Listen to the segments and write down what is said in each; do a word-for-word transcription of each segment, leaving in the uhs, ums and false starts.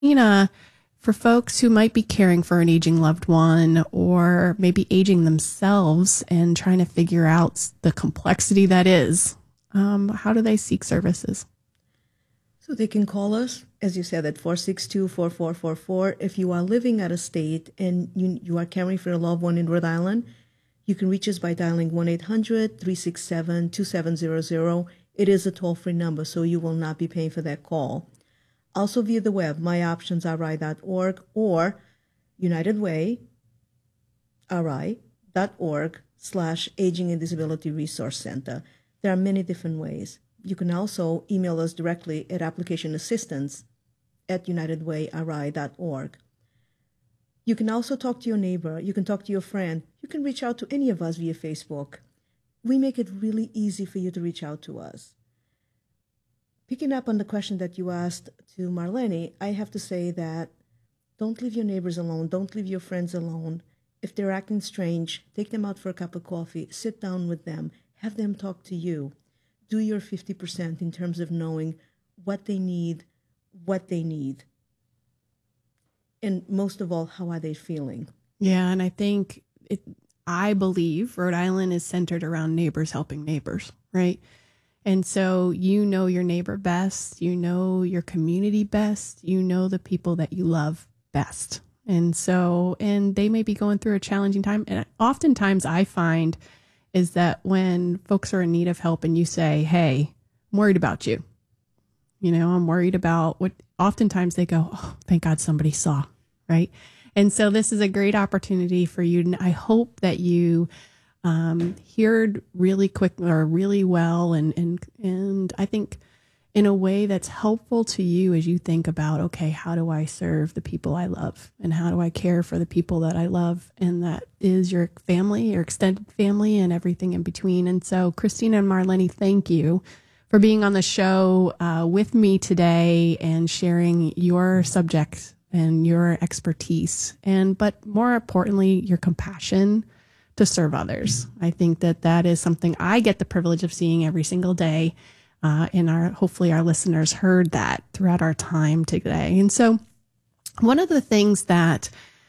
Nina, for folks who might be caring for an aging loved one or maybe aging themselves and trying to figure out the complexity that is, um, how do they seek services? So they can call us, as you said, at four six two, four four four four. If you are living out of state and you, you are caring for a loved one in Rhode Island, you can reach us by dialing one eight hundred, three six seven, two seven zero zero. It is a toll-free number, so you will not be paying for that call. Also via the web, my options r i dot org or United Way, r i dot org slash Aging and Disability Resource Center. There are many different ways. You can also email us directly at application assistance at united way r i dot org. You can also talk to your neighbor. You can talk to your friend. You can reach out to any of us via Facebook. We make it really easy for you to reach out to us. Picking up on the question that you asked to Marlene, I have to say that don't leave your neighbors alone. Don't leave your friends alone. If they're acting strange, take them out for a cup of coffee. Sit down with them. Have them talk to you. Do your fifty percent in terms of knowing what they need, what they need. And most of all, how are they feeling? Yeah, and I think, it, I believe Rhode Island is centered around neighbors helping neighbors, right? And so you know your neighbor best, you know your community best, you know the people that you love best. And so, and they may be going through a challenging time. And oftentimes I find is that when folks are in need of help and you say, hey, I'm worried about you. You know, I'm worried about what, oftentimes they go, oh, thank God somebody saw, right? And so this is a great opportunity for you. And I hope that you um, heard really quick or really well. And, and, and I think in a way that's helpful to you as you think about, okay, how do I serve the people I love? And how do I care for the people that I love? And that is your family, your extended family, and everything in between. And so Christina and Marlene, thank you for being on the show uh, with me today and sharing your subject and your expertise. And, but more importantly, your compassion to serve others. I think that that is something I get the privilege of seeing every single day. Uh, and our hopefully our listeners heard that throughout our time today. And so one of the things that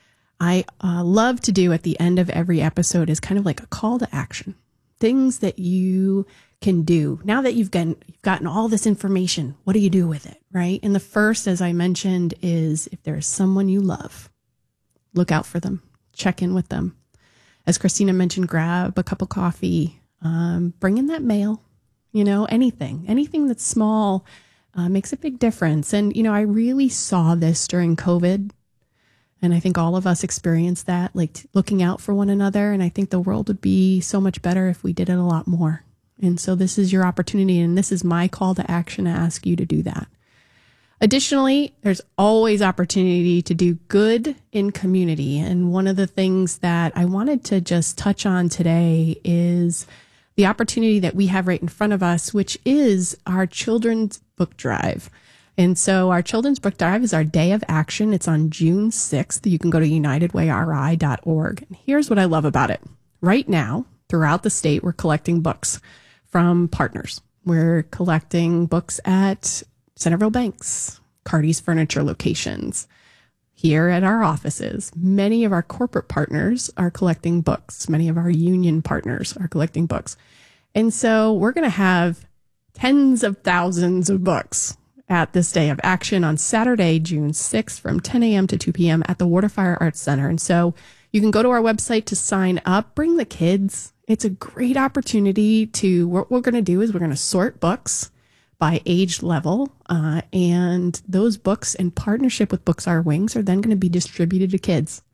I uh, love to do at the end of every episode is kind of like a call to action. Things that you can do. Now that you've gotten, you've gotten all this information, what do you do with it, right? And the first, as I mentioned, is if there's someone you love, look out for them, check in with them. As Christina mentioned, grab a cup of coffee, um, bring in that mail. You know, anything, anything that's small uh, makes a big difference. And, you know, I really saw this during COVID. And I think all of us experienced that, like t- looking out for one another. And I think the world would be so much better if we did it a lot more. And so this is your opportunity. And this is my call to action to ask you to do that. Additionally, there's always opportunity to do good in community. And one of the things that I wanted to just touch on today is the opportunity that we have right in front of us, which is our children's book drive. And so our children's book drive is our day of action. It's on June sixth. You can go to united way r i dot org. And here's what I love about it. Right now, throughout the state, we're collecting books from partners. We're collecting books at Centerville Banks, Cardi's Furniture locations, here at our offices. Many of our corporate partners are collecting books. Many of our union partners are collecting books. And so we're going to have tens of thousands of books at this day of action on Saturday, June sixth from ten a.m. to two p.m. at the Waterfire Arts Center. And so you can go to our website to sign up, bring the kids. It's a great opportunity to, what we're going to do is we're going to sort books by age level, uh, and those books in partnership with Books Are Wings are then going to be distributed to kids.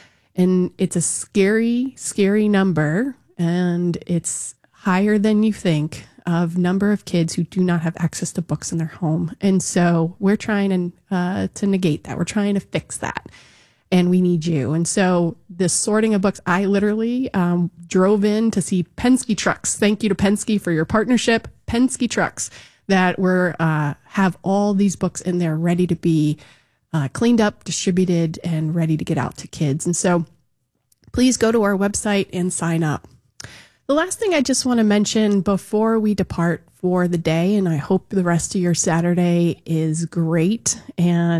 And it's a scary, scary number, and it's higher than you think of number of kids who do not have access to books in their home. And so we're trying to, uh, to negate that. We're trying to fix that. And we need you. And so this sorting of books, I literally um, drove in to see Penske Trucks. Thank you to Penske for your partnership. Penske Trucks that we're uh, have all these books in there ready to be uh, cleaned up, distributed, and ready to get out to kids. And so please go to our website and sign up. The last thing I just want to mention before we depart for the day, and I hope the rest of your Saturday is great and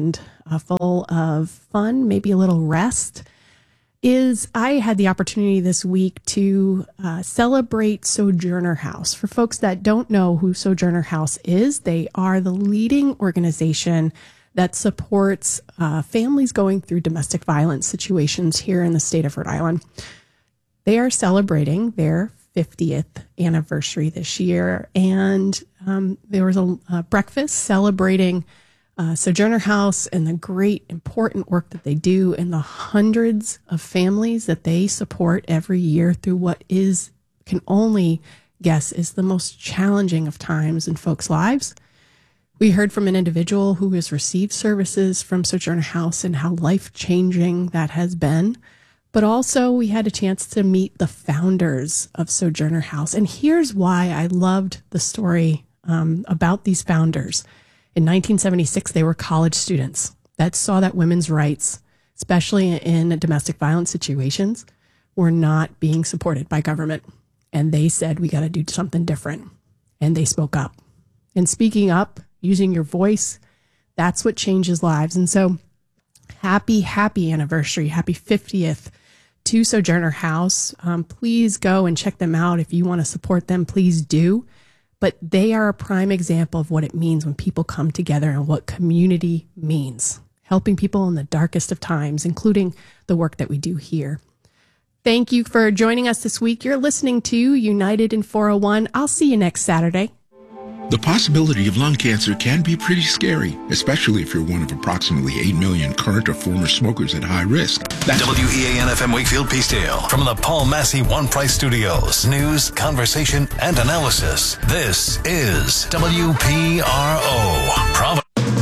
uh, full of fun, maybe a little rest, is I had the opportunity this week to uh, celebrate Sojourner House. For folks that don't know who Sojourner House is, they are the leading organization that supports uh, families going through domestic violence situations here in the state of Rhode Island. They are celebrating their fiftieth anniversary this year, and um, there was a, a breakfast celebrating Uh, Sojourner House and the great important work that they do and the hundreds of families that they support every year through what is, can only guess, is the most challenging of times in folks' lives. We heard from an individual who has received services from Sojourner House and how life-changing that has been. But also we had a chance to meet the founders of Sojourner House. And here's why I loved the story um, about these founders. In nineteen seventy-six, they were college students that saw that women's rights, especially in domestic violence situations, were not being supported by government. And they said, we got to do something different. And they spoke up. And speaking up, using your voice, that's what changes lives. And so happy, happy anniversary, happy fiftieth to Sojourner House. Um, please go and check them out. If you want to support them, please do. But they are a prime example of what it means when people come together and what community means, helping people in the darkest of times, including the work that we do here. Thank you for joining us this week. You're listening to United in four oh one. I'll see you next Saturday. The possibility of lung cancer can be pretty scary, especially if you're one of approximately eight million current or former smokers at high risk. That's W E A N F M Wakefield Peacedale from the Paul Massey One Price Studios. News, conversation, and analysis. This is W P R O. Provo.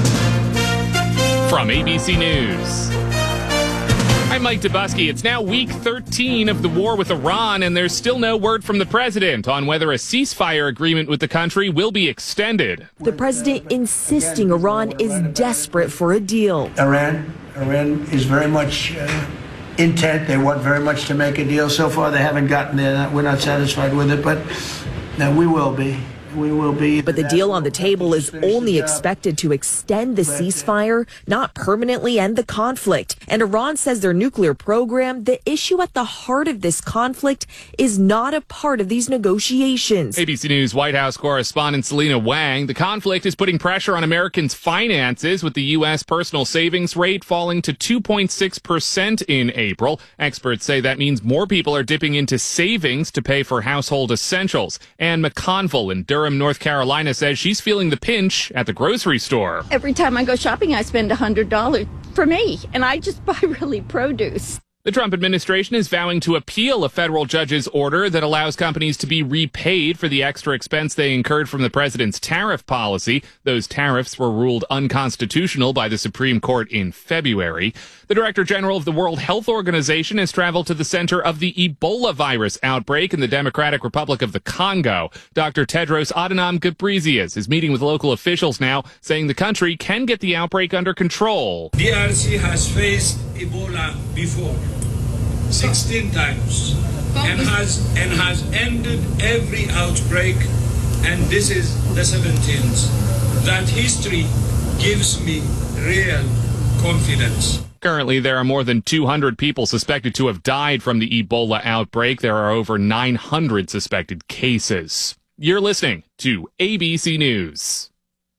From A B C News, I'm Mike Dubusky. It's now week thirteen of the war with Iran, and there's still no word from the president on whether a ceasefire agreement with the country will be extended. The president insisting Iran is desperate for a deal. Iran, Iran is very much uh, intent. They want very much to make a deal. So far, they haven't gotten there. We're not satisfied with it, but no, we will be. We will be. But the deal on the table is only expected to extend the ceasefire, not permanently end the conflict. And Iran says their nuclear program, the issue at the heart of this conflict, is not a part of these negotiations. A B C News White House correspondent Selena Wang. The conflict is putting pressure on Americans' finances, with the U S personal savings rate falling to two point six percent in April. Experts say that means more people are dipping into savings to pay for household essentials. Ann McConville in Durham, North Carolina, says she's feeling the pinch at the grocery store. Every time I go shopping, I spend one hundred dollars for me, and I just buy really produce. The Trump administration is vowing to appeal a federal judge's order that allows companies to be repaid for the extra expense they incurred from the president's tariff policy. Those tariffs were ruled unconstitutional by the Supreme Court in February. The Director General of the World Health Organization has traveled to the center of the Ebola virus outbreak in the Democratic Republic of the Congo. Doctor Tedros Adhanom Ghebreyesus is meeting with local officials now, saying the country can get the outbreak under control. D R C has faced Ebola before. sixteen times and has and has ended every outbreak, and this is the seventeenth. That history gives me real confidence. Currently, there are more than two hundred people suspected to have died from the Ebola outbreak. There are over nine hundred suspected cases. You're listening to A B C News.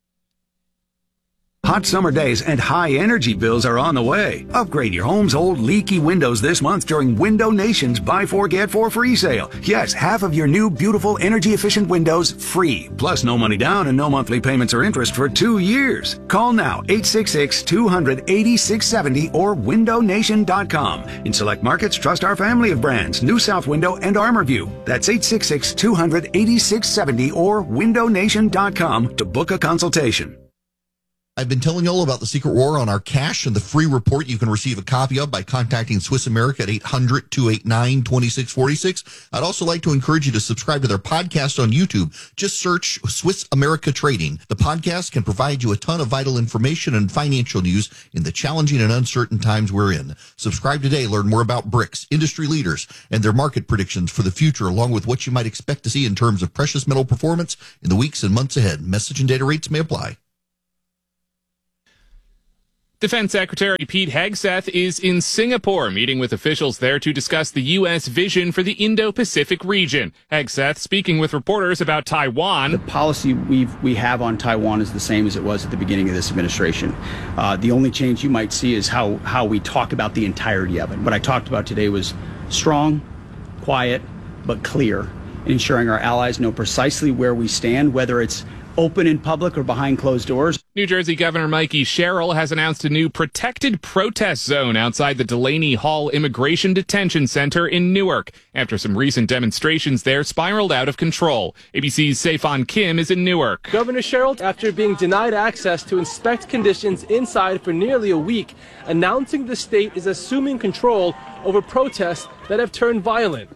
Hot summer days and high energy bills are on the way. Upgrade your home's old leaky windows this month during Window Nation's Buy Four Get Four free sale. Yes, half of your new beautiful energy efficient windows free. Plus no money down and no monthly payments or interest for two years. Call now eight six six, two hundred, eighty-six seventy or window nation dot com. In select markets, trust our family of brands, New South Window and ArmorView. That's eight six six, two hundred, eighty-six seventy or window nation dot com to book a consultation. I've been telling you all about the Secret War on our cash and the free report you can receive a copy of by contacting Swiss America at eight hundred, two eight nine, two six four six. I'd also like to encourage you to subscribe to their podcast on YouTube. Just search Swiss America Trading. The podcast can provide you a ton of vital information and financial news in the challenging and uncertain times we're in. Subscribe today. Learn more about BRICS, industry leaders, and their market predictions for the future, along with what you might expect to see in terms of precious metal performance in the weeks and months ahead. Message and data rates may apply. Defense Secretary Pete Hegseth is in Singapore, meeting with officials there to discuss the U S vision for the Indo-Pacific region. Hegseth speaking with reporters about Taiwan. The policy we we have on Taiwan is the same as it was at the beginning of this administration. Uh, the only change you might see is how, how we talk about the entirety of it. What I talked about today was strong, quiet, but clear, and ensuring our allies know precisely where we stand, whether it's open in public or behind closed doors. New Jersey Governor Mikey Sherrill has announced a new protected protest zone outside the Delaney Hall Immigration Detention Center in Newark after some recent demonstrations there spiraled out of control. A B C's Saifon Kim is in Newark. Governor Sherrill, after being denied access to inspect conditions inside for nearly a week, announcing the state is assuming control over protests that have turned violent,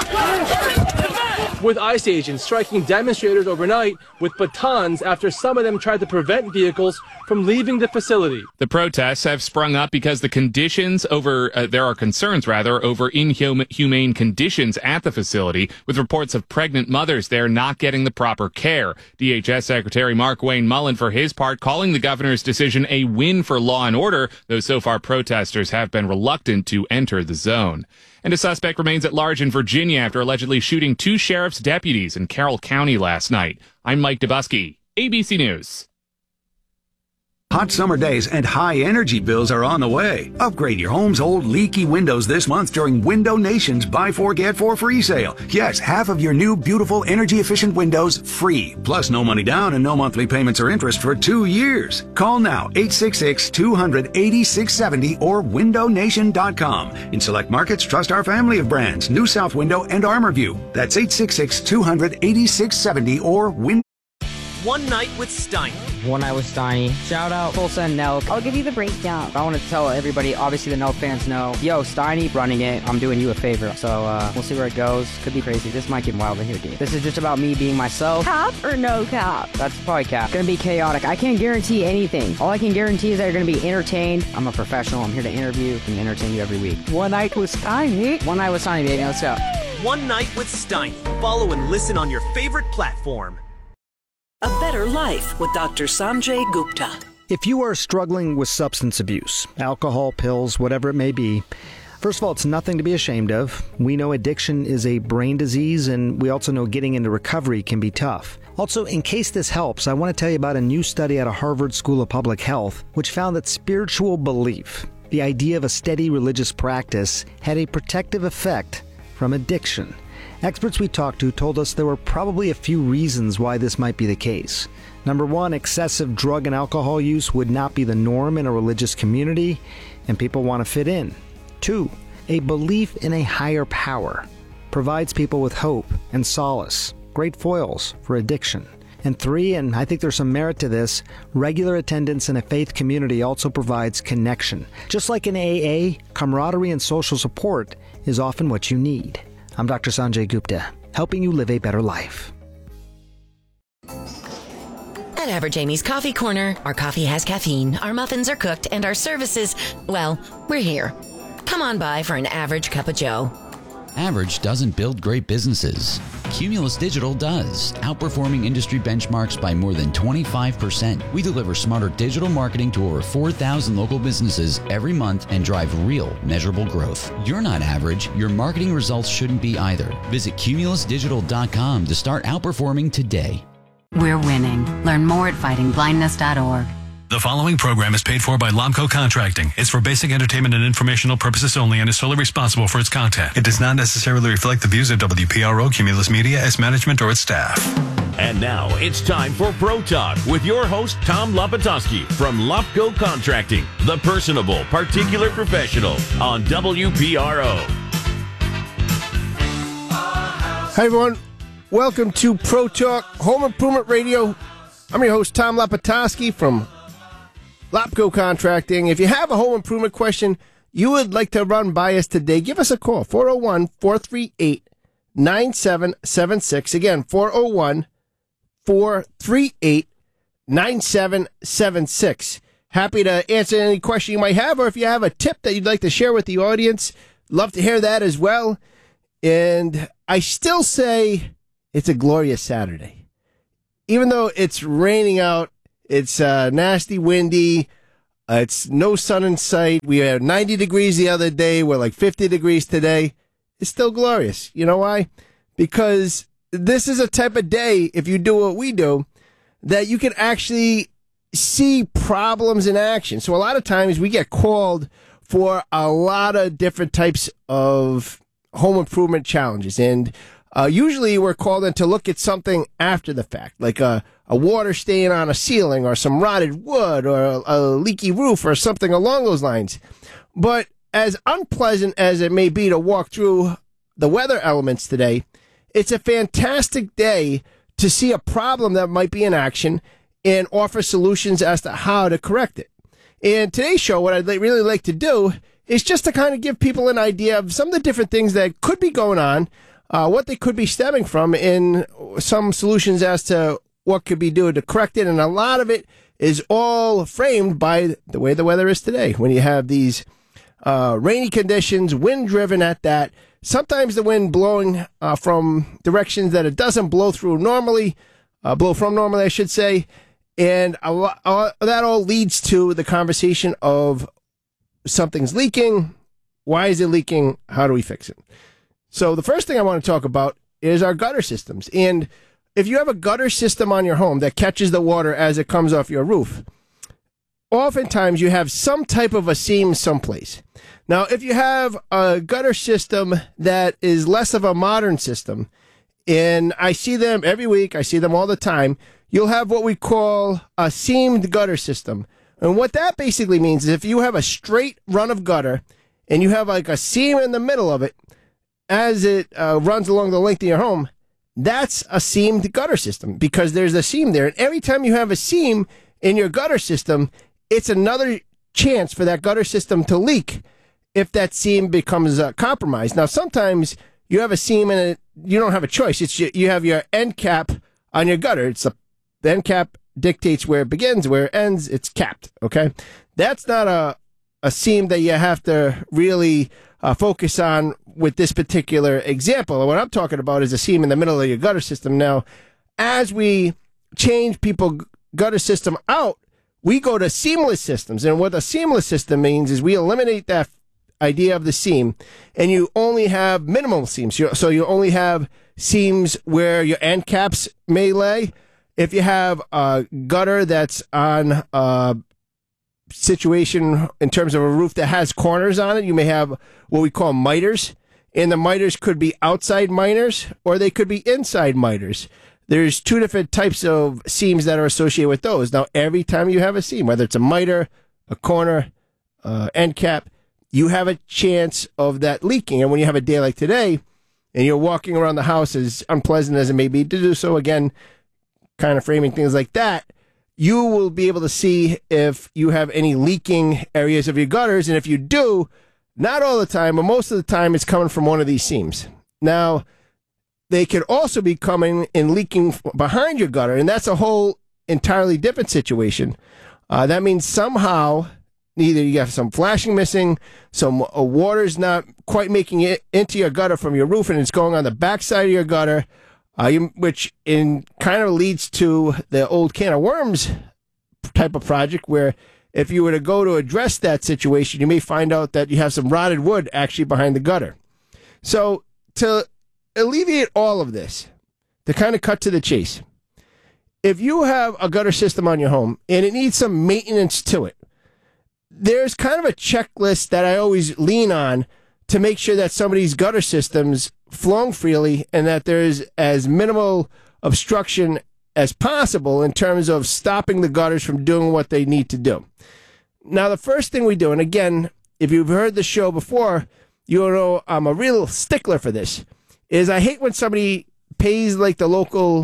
with ICE agents striking demonstrators overnight with batons after some of them tried to prevent vehicles from leaving the facility. The protests have sprung up because the conditions over, uh, there are concerns rather, over inhumane conditions at the facility, with reports of pregnant mothers there not getting the proper care. D H S Secretary Mark Wayne Mullen, for his part, calling the governor's decision a win for law and order, though so far protesters have been reluctant to enter the zone. And a suspect remains at large in Virginia after allegedly shooting two sheriff's deputies in Carroll County last night. I'm Mike Dubusky, A B C News. Hot summer days and high energy bills are on the way. Upgrade your home's old leaky windows this month during Window Nation's Buy Four Get Four free sale. Yes, half of your new beautiful energy efficient windows free. Plus no money down and no monthly payments or interest for two years. Call now eight six six, two hundred, eighty-six seventy or window nation dot com. In select markets, trust our family of brands, New South Window and ArmorView. That's eight six six, two hundred, eighty-six seventy or window. One Night with Steiny. One Night with Steiny. Shout out Full Send Nelk. I'll give you the breakdown. I want to tell everybody, obviously the Nelk fans know, yo, Steiny running it. I'm doing you a favor. So uh, we'll see where it goes. Could be crazy. This might get wild in here, dude. This is just about me being myself. Cap or no cap? That's probably cap. Gonna be chaotic. I can't guarantee anything. All I can guarantee is that you're gonna be entertained. I'm a professional. I'm here to interview and entertain you every week. One Night with Steiny. One Night with Steiny, baby. Let's go. One Night with Steiny. Follow and listen on your favorite platform. A Better Life with Doctor Sanjay Gupta. If you are struggling with substance abuse, alcohol, pills, whatever it may be, first of all, it's nothing to be ashamed of. We know addiction is a brain disease, and we also know getting into recovery can be tough. Also, in case this helps, I want to tell you about a new study out of Harvard School of Public Health, which found that spiritual belief, the idea of a steady religious practice, had a protective effect from addiction. Experts we talked to told us there were probably a few reasons why this might be the case. Number one, excessive drug and alcohol use would not be the norm in a religious community, and people want to fit in. Two, a belief in a higher power provides people with hope and solace, great foils for addiction. And three, and I think there's some merit to this, regular attendance in a faith community also provides connection. Just like in A A, camaraderie and social support is often what you need. I'm Doctor Sanjay Gupta, helping you live a better life. At Average Amy's Coffee Corner, our coffee has caffeine, our muffins are cooked, and our services, well, we're here. Come on by for an average cup of joe. Average doesn't build great businesses. Cumulus Digital does, outperforming industry benchmarks by more than twenty-five percent. We deliver smarter digital marketing to over four thousand local businesses every month and drive real, measurable growth. You're not average. Your marketing results shouldn't be either. Visit cumulus digital dot com to start outperforming today. We're winning. Learn more at fighting blindness dot org. The following program is paid for by Lomco Contracting. It's for basic entertainment and informational purposes only and is solely responsible for its content. It does not necessarily reflect the views of W P R O, Cumulus Media, its management, or its staff. And now it's time for Pro Talk with your host, Tom Lapatowski from Lomco Contracting, the personable, particular professional on W P R O. Hi, everyone. Welcome to Pro Talk Home Improvement Radio. I'm your host, Tom Lapatowski from Lopco Contracting. If you have a home improvement question you would like to run by us today, give us a call, four oh one, four three eight, nine seven seven six. Again, four oh one, four three eight, nine seven seven six. Happy to answer any question you might have, or if you have a tip that you'd like to share with the audience, love to hear that as well. And I still say it's a glorious Saturday. Even though it's raining out, it's uh, nasty, windy. Uh, it's no sun in sight. We had ninety degrees the other day. We're like fifty degrees today. It's still glorious. You know why? Because this is a type of day, if you do what we do, that you can actually see problems in action. So a lot of times we get called for a lot of different types of home improvement challenges. And uh, usually we're called in to look at something after the fact, like a, a water stain on a ceiling or some rotted wood or a, a leaky roof or something along those lines. But as unpleasant as it may be to walk through the weather elements today, it's a fantastic day to see a problem that might be in action and offer solutions as to how to correct it. In today's show, what I'd li- really like to do is just to kind of give people an idea of some of the different things that could be going on, uh, what they could be stemming from, and some solutions as to what could be done to correct it. And a lot of it is all framed by the way the weather is today. When you have these uh, rainy conditions, wind-driven at that, sometimes the wind blowing uh, from directions that it doesn't blow through normally, uh, blow from normally, I should say. And a lo- uh, that all leads to the conversation of something's leaking. Why is it leaking? How do we fix it? So the first thing I want to talk about is our gutter systems. And if you have a gutter system on your home that catches the water as it comes off your roof, oftentimes you have some type of a seam someplace. Now, if you have a gutter system that is less of a modern system, and I see them every week, I see them all the time, you'll have what we call a seamed gutter system. And what that basically means is if you have a straight run of gutter and you have like a seam in the middle of it as it uh, runs along the length of your home, that's a seamed gutter system because there's a seam there. And every time you have a seam in your gutter system, it's another chance for that gutter system to leak if that seam becomes uh, compromised. Now, sometimes you have a seam and it, you don't have a choice. It's you, you have your end cap on your gutter. It's a, the end cap dictates where it begins, where it ends. It's capped. Okay, that's not a a seam that you have to really uh, focus on with this particular example. What I'm talking about is a seam in the middle of your gutter system. Now, as we change people's gutter system out, we go to seamless systems. And what a seamless system means is we eliminate that idea of the seam, and you only have minimal seams. So you only have seams where your end caps may lay. If you have a gutter that's on a situation in terms of a roof that has corners on it, you may have what we call miters, and the miters could be outside miters or they could be inside miters. There's two different types of seams that are associated with those. Now, every time you have a seam, whether it's a miter, a corner, uh, end cap, you have a chance of that leaking. And when you have a day like today and you're walking around the house, as unpleasant as it may be to do so, again, kind of framing things like that, you will be able to see if you have any leaking areas of your gutters. And if you do, not all the time, but most of the time, it's coming from one of these seams. Now, they could also be coming and leaking behind your gutter, and that's a whole entirely different situation. Uh, that means somehow either you have some flashing missing, some uh, water's not quite making it into your gutter from your roof, and it's going on the backside of your gutter, uh, you, which in kind of leads to the old can of worms type of project where if you were to go to address that situation, you may find out that you have some rotted wood actually behind the gutter. So to alleviate all of this, to kind of cut to the chase, if you have a gutter system on your home and it needs some maintenance to it, there's kind of a checklist that I always lean on to make sure that somebody's gutter system's flowing freely and that there's as minimal obstruction as possible in terms of stopping the gutters from doing what they need to do. Now, the first thing we do, and again, if you've heard the show before, you'll know I'm a real stickler for this, is I hate when somebody pays like the local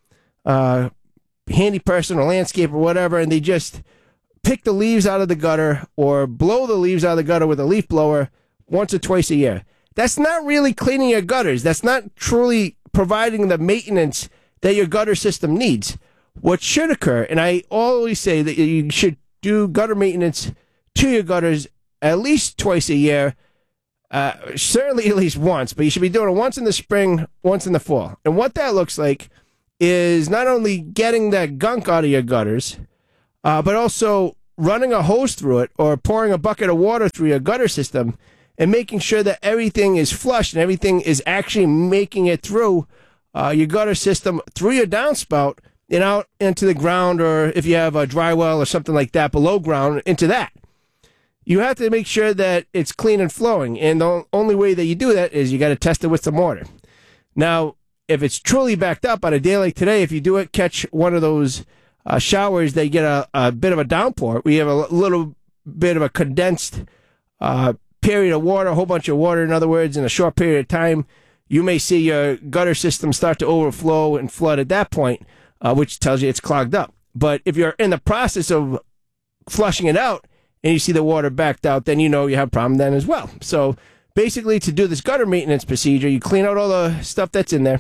uh, handy person or landscaper or whatever, and they just pick the leaves out of the gutter or blow the leaves out of the gutter with a leaf blower once or twice a year. That's not really cleaning your gutters. That's not truly providing the maintenance that your gutter system needs. What should occur, and I always say that you should do gutter maintenance to your gutters at least twice a year, uh, certainly at least once, but you should be doing it once in the spring, once in the fall. And what that looks like is not only getting that gunk out of your gutters, uh, but also running a hose through it or pouring a bucket of water through your gutter system and making sure that everything is flushed and everything is actually making it through uh, your gutter system, through your downspout, and out into the ground, or if you have a dry well or something like that below ground, into that. You have to make sure that it's clean and flowing, and the only way that you do that is you got to test it with some water. Now, if it's truly backed up on a day like today, if you do it, catch one of those uh, showers that you get a, a bit of a downpour, we have a little bit of a condensed uh, period of water, a whole bunch of water, in other words, in a short period of time, you may see your gutter system start to overflow and flood at that point, uh, which tells you it's clogged up. But if you're in the process of flushing it out and you see the water backed out, then you know you have a problem then as well. So basically, to do this gutter maintenance procedure, you clean out all the stuff that's in there.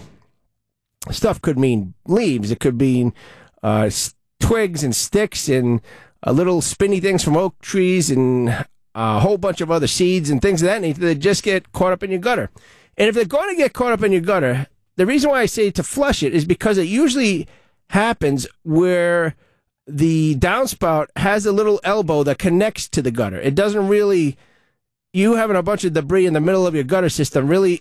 Stuff could mean leaves. It could mean uh, twigs and sticks and uh, little spinny things from oak trees and a whole bunch of other seeds and things of that nature that just get caught up in your gutter. And if they're going to get caught up in your gutter, the reason why I say to flush it is because it usually happens where the downspout has a little elbow that connects to the gutter. It doesn't really, you having a bunch of debris in the middle of your gutter system really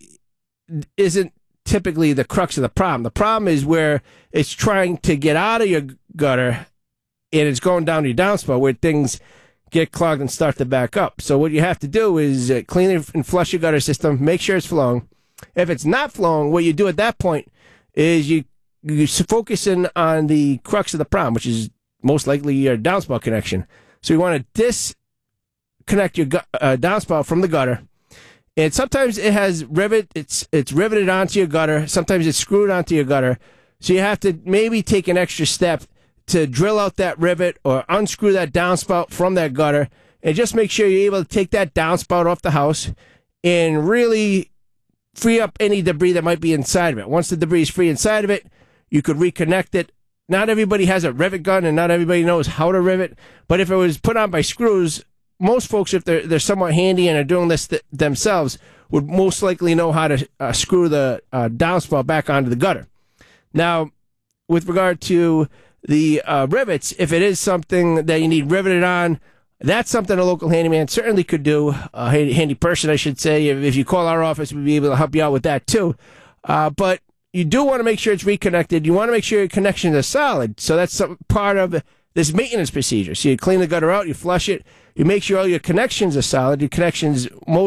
isn't typically the crux of the problem. The problem is where it's trying to get out of your gutter and it's going down to your downspout where things get clogged and start to back up. So what you have to do is uh, clean and flush your gutter system, make sure it's flowing. If it's not flowing, what you do at that point is you, you focus in on the crux of the problem, which is most likely your downspout connection. So you want to disconnect your gu- uh, downspout from the gutter. And sometimes it has rivet, it's it's riveted onto your gutter. Sometimes it's screwed onto your gutter. So you have to maybe take an extra step to drill out that rivet or unscrew that downspout from that gutter, and just make sure you're able to take that downspout off the house and really free up any debris that might be inside of it. Once the debris is free inside of it, you could reconnect it. Not everybody has a rivet gun and not everybody knows how to rivet, but if it was put on by screws, most folks, if they're, they're somewhat handy and are doing this th- themselves, would most likely know how to uh, screw the uh, downspout back onto the gutter. Now, with regard to the uh, rivets, if it is something that you need riveted on, that's something a local handyman certainly could do. A handy, handy person, I should say. If, if you call our office, we'll be able to help you out with that too. Uh, but you do want to make sure it's reconnected. You want to make sure your connections are solid. So that's some, part of this maintenance procedure. So you clean the gutter out, you flush it, you make sure all your connections are solid. Your connections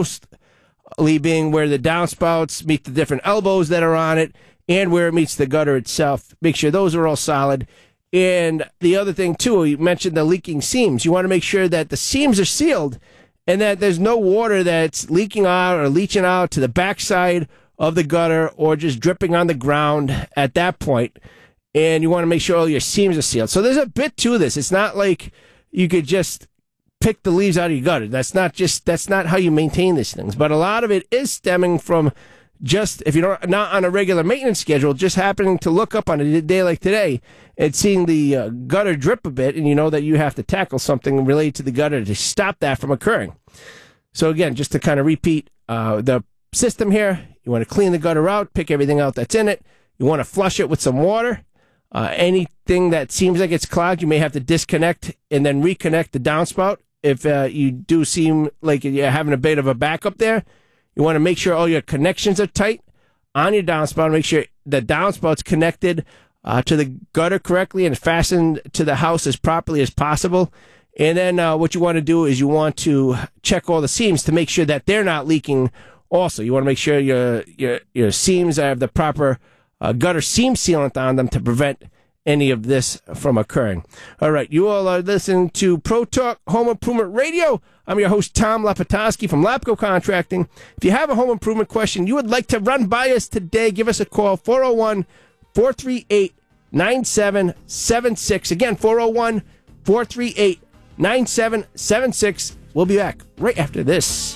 mostly being where the downspouts meet the different elbows that are on it and where it meets the gutter itself. Make sure those are all solid. And the other thing, too, you mentioned the leaking seams. You want to make sure that the seams are sealed and that there's no water that's leaking out or leaching out to the backside of the gutter or just dripping on the ground at that point. And you want to make sure all your seams are sealed. So there's a bit to this. It's not like you could just pick the leaves out of your gutter. That's not just, that's not how you maintain these things. But a lot of it is stemming from just, if you're not on a regular maintenance schedule, just happening to look up on a day like today and seeing the uh, gutter drip a bit, and you know that you have to tackle something related to the gutter to stop that from occurring. So again, just to kind of repeat uh, the system here, you want to clean the gutter out, pick everything out that's in it. You want to flush it with some water. Uh, anything that seems like it's clogged, you may have to disconnect and then reconnect the downspout. If uh, you do seem like you're having a bit of a backup there, you want to make sure all your connections are tight on your downspout. Make sure the downspout's connected uh, to the gutter correctly and fastened to the house as properly as possible. And then uh, what you want to do is you want to check all the seams to make sure that they're not leaking also. You want to make sure your your, your seams have the proper uh, gutter seam sealant on them to prevent any of this from occurring. All right, you all are listening to Pro Talk Home Improvement Radio. I'm your host, Tom Lapatowski from Lapco Contracting. If you have a home improvement question you would like to run by us today, give us a call, four oh one, four three eight, nine seven seven six. Again, four oh one, four three eight, nine seven seven six. We'll be back right after this.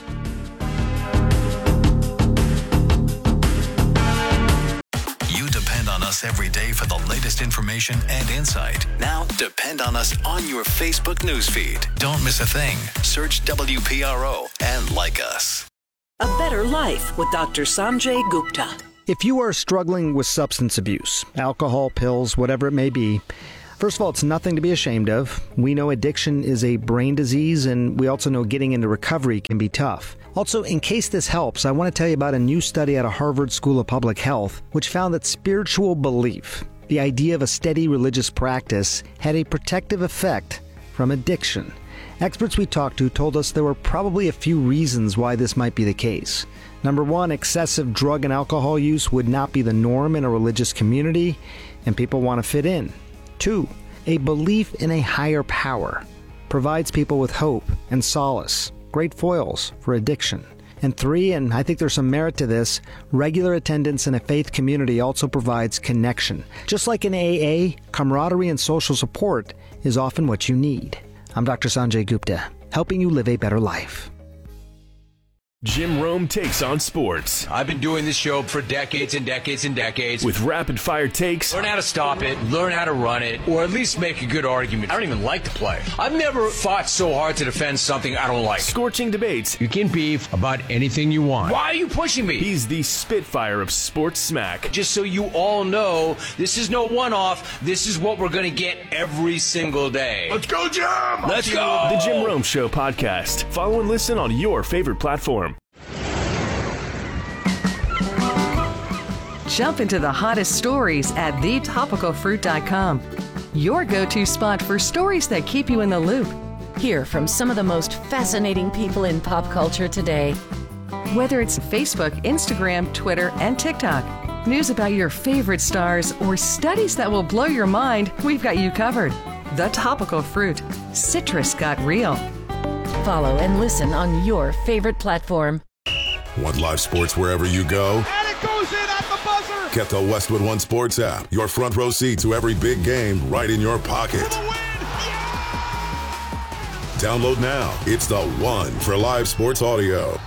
Us every day for the latest information and insight. Now depend on us on your Facebook newsfeed. Don't miss a thing. Search W P R O and like us. A Better Life with Doctor Sanjay Gupta. If you are struggling with substance abuse, alcohol, pills, whatever it may be, First of all, it's nothing to be ashamed of. We know addiction is a brain disease, and we also know getting into recovery can be tough. Also, in case this helps, I want to tell you about a new study out of Harvard School of Public Health, which found that spiritual belief, the idea of a steady religious practice, had a protective effect from addiction. Experts we talked to told us there were probably a few reasons why this might be the case. Number one, excessive drug and alcohol use would not be the norm in a religious community, and people want to fit in. Two, a belief in a higher power provides people with hope and solace, great foils for addiction. And three, and I think there's some merit to this, regular attendance in a faith community also provides connection. Just like in A A, camaraderie and social support is often what you need. I'm Doctor Sanjay Gupta, helping you live a better life. Jim Rome takes on sports. I've been doing this show for decades and decades and decades. With rapid-fire takes. Learn how to stop it, learn how to run it, or at least make a good argument. I don't even like to play. I've never fought so hard to defend something I don't like. Scorching debates. You can beef about anything you want. Why are you pushing me? He's the Spitfire of sports smack. Just so you all know, this is no one-off. This is what we're going to get every single day. Let's go, Jim! Let's go! The Jim Rome Show podcast. Follow and listen on your favorite platform. Jump into the hottest stories at the topical fruit dot com. Your go-to spot for stories that keep you in the loop. Hear from some of the most fascinating people in pop culture today. Whether it's Facebook, Instagram, Twitter, and TikTok, news about your favorite stars, or studies that will blow your mind, we've got you covered. The Topical Fruit. Citrus got real. Follow and listen on your favorite platform. Want live sports wherever you go? And it goes in at the buzzer! Get the Westwood One Sports app. Your front row seat to every big game right in your pocket. For the win! Yeah! Download now. It's the one for live sports audio.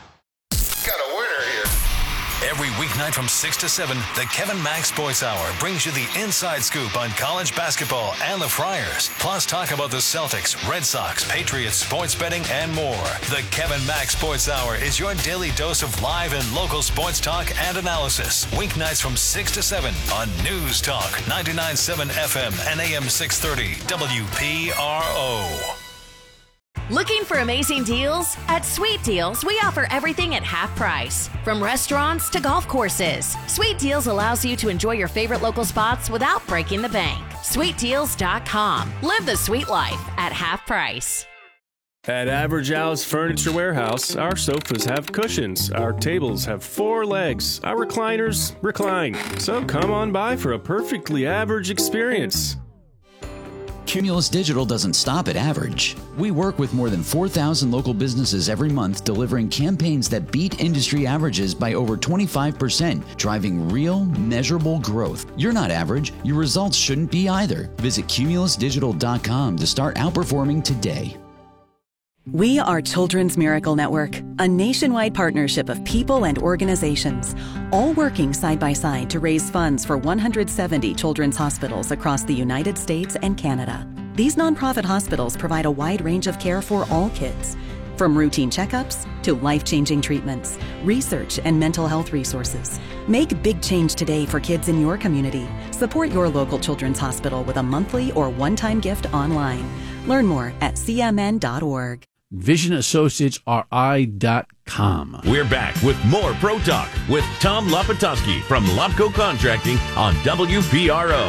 Every weeknight from six to seven, the Kevin Mack Sports Hour brings you the inside scoop on college basketball and the Friars. Plus, talk about the Celtics, Red Sox, Patriots, sports betting, and more. The Kevin Mack Sports Hour is your daily dose of live and local sports talk and analysis. Weeknights from six to seven on News Talk, ninety-nine point seven F M and A M six thirty W P R O. Looking for amazing deals? At Sweet Deals, we offer everything at half price. From restaurants to golf courses, Sweet Deals allows you to enjoy your favorite local spots without breaking the bank. sweet deals dot com. Live the sweet life at half price. At Average Al's Furniture Warehouse, our sofas have cushions, our tables have four legs, our recliners recline. So come on by for a perfectly average experience. Cumulus Digital doesn't stop at average. We work with more than four thousand local businesses every month, delivering campaigns that beat industry averages by over twenty-five percent, driving real, measurable growth. You're not average. Your results shouldn't be either. Visit cumulus digital dot com to start outperforming today. We are Children's Miracle Network, a nationwide partnership of people and organizations, all working side by side to raise funds for one hundred seventy children's hospitals across the United States and Canada. These nonprofit hospitals provide a wide range of care for all kids, from routine checkups to life-changing treatments, research, and mental health resources. Make big change today for kids in your community. Support your local children's hospital with a monthly or one-time gift online. Learn more at c m n dot org. Vision Associates R I dot com. We're back with more Pro Talk with Tom Lapatowski from Lopco Contracting on W P R O.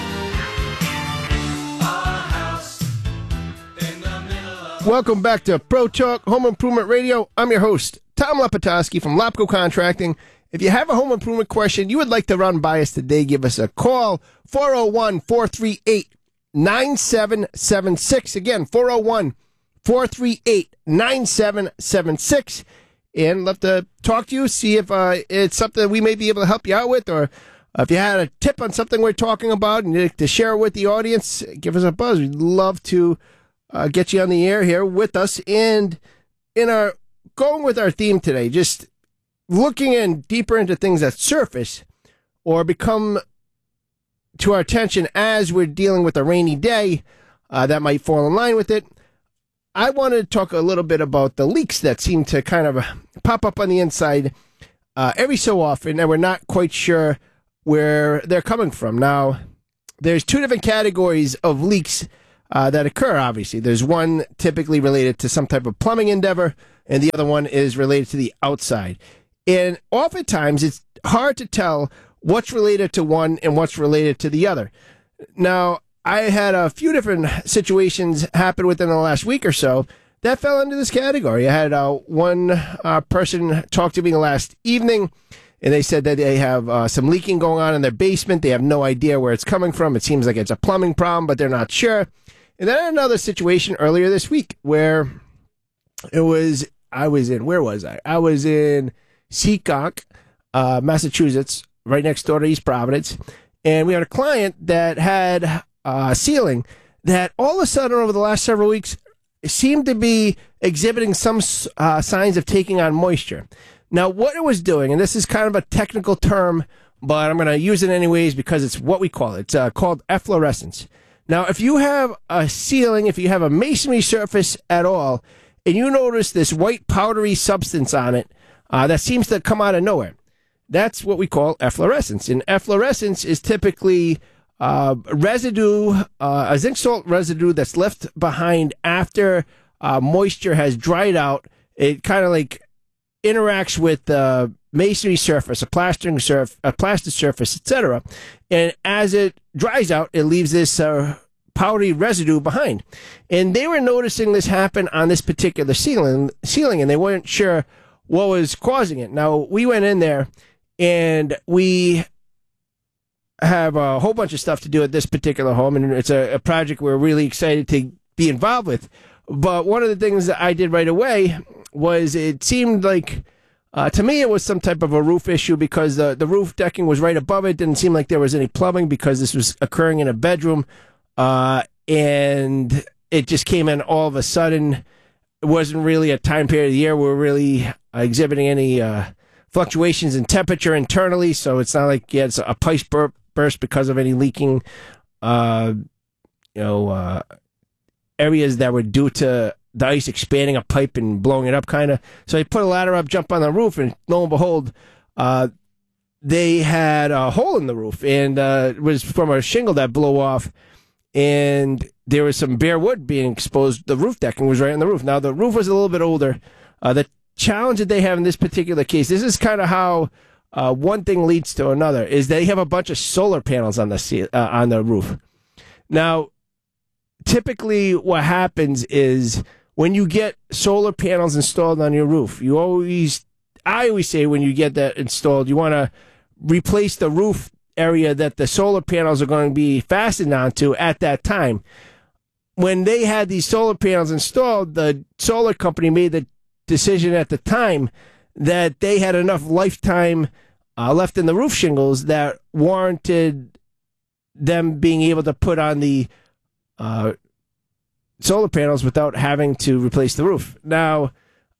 Welcome back to Pro Talk Home Improvement Radio. I'm your host, Tom Lapatowski from Lopco Contracting. If you have a home improvement question you would like to run by us today, give us a call, four oh one, four three eight, nine seven seven six. Again, four oh one, four three eight, nine seven seven six. And love to talk to you, see if uh, it's something we may be able to help you out with, or if you had a tip on something we're talking about and you'd like to share it with the audience, give us a buzz. We'd love to uh, get you on the air here with us. And in our going with our theme today, just looking in deeper into things that surface or become to our attention as we're dealing with a rainy day uh, that might fall in line with it. I wanted to talk a little bit about the leaks that seem to kind of pop up on the inside uh, every so often, and we're not quite sure where they're coming from. Now, there's two different categories of leaks uh, that occur, obviously. There's one typically related to some type of plumbing endeavor, and the other one is related to the outside. And oftentimes, it's hard to tell what's related to one and what's related to the other. Now, I had a few different situations happen within the last week or so that fell into this category. I had uh, one uh, person talk to me last evening, and they said that they have uh, some leaking going on in their basement. They have no idea where it's coming from. It seems like it's a plumbing problem, but they're not sure. And then I had another situation earlier this week where it was, I was in, where was I? I was in Seekonk, uh, Massachusetts, right next door to East Providence. And we had a client that had a ceiling that all of a sudden over the last several weeks seemed to be exhibiting some uh, signs of taking on moisture. Now, what it was doing, and this is kind of a technical term, but I'm going to use it anyways because it's what we call it. It's uh, called efflorescence. Now, if you have a ceiling, if you have a masonry surface at all, and you notice this white powdery substance on it uh, that seems to come out of nowhere, that's what we call efflorescence. And efflorescence is typically uh, residue, uh, a zinc salt residue that's left behind after uh, moisture has dried out. It kind of like interacts with the masonry surface, a plastering surface, a plaster surface, et cetera. And as it dries out, it leaves this uh, powdery residue behind. And they were noticing this happen on this particular ceiling, ceiling, and they weren't sure what was causing it. Now, we went in there, and we have a whole bunch of stuff to do at this particular home, and it's a, a project we're really excited to be involved with. But one of the things that I did right away was it seemed like, uh, to me, it was some type of a roof issue because the, the roof decking was right above it. Didn't seem like there was any plumbing because this was occurring in a bedroom. Uh, and it just came in all of a sudden. It wasn't really a time period of the year where we're really uh, exhibiting any uh, fluctuations in temperature internally. So it's not like yeah, it's a pipe bur- burst because of any leaking, uh, you know, uh, areas that were due to the ice expanding a pipe and blowing it up, kind of. So they put a ladder up, jump on the roof, and lo and behold, uh, they had a hole in the roof, and uh, it was from a shingle that blew off, and there was some bare wood being exposed. The roof decking was right on the roof. Now, the roof was a little bit older. Uh, the challenge that they have in this particular case, this is kind of how uh, one thing leads to another, is they have a bunch of solar panels on the uh, on the roof. Now, typically what happens is when you get solar panels installed on your roof, you always, I always say when you get that installed, you want to replace the roof area that the solar panels are going to be fastened onto at that time. When they had these solar panels installed, the solar company made the decision at the time that they had enough lifetime uh, left in the roof shingles that warranted them being able to put on the uh, solar panels without having to replace the roof. Now,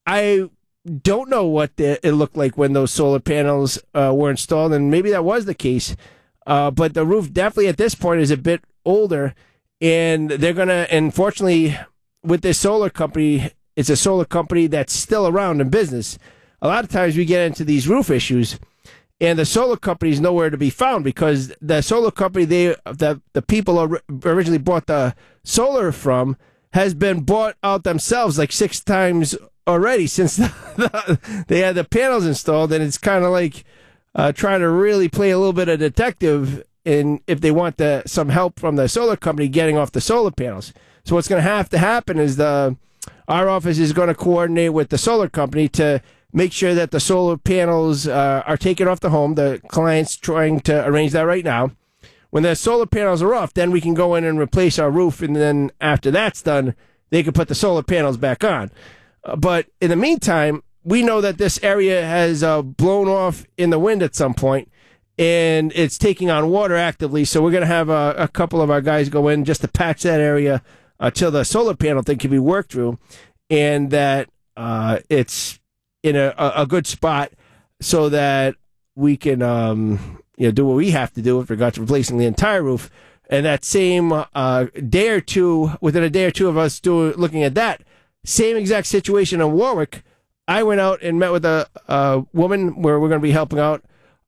I don't know what the, it looked like when those solar panels uh, were installed, and maybe that was the case, uh, but the roof definitely at this point is a bit older, and they're going to, unfortunately, with this solar company, it's a solar company that's still around in business. A lot of times we get into these roof issues, and the solar company is nowhere to be found because the solar company they the, the people originally bought the solar from has been bought out themselves like six times already since the, the, they had the panels installed, and it's kind of like uh, trying to really play a little bit of detective in if they want the, some help from the solar company getting off the solar panels. So what's going to have to happen is the our office is going to coordinate with the solar company to make sure that the solar panels uh, are taken off the home. The client's trying to arrange that right now. When the solar panels are off, then we can go in and replace our roof, and then after that's done, they can put the solar panels back on. Uh, but in the meantime, we know that this area has uh, blown off in the wind at some point, and it's taking on water actively, so we're going to have a, a couple of our guys go in just to patch that area until the solar panel thing can be worked through, and that uh, it's in a, a good spot so that we can um, you know, do what we have to do with regard to replacing the entire roof. And that same uh, day or two, within a day or two of us do, looking at that, same exact situation in Warwick, I went out and met with a, a woman where we're going to be helping out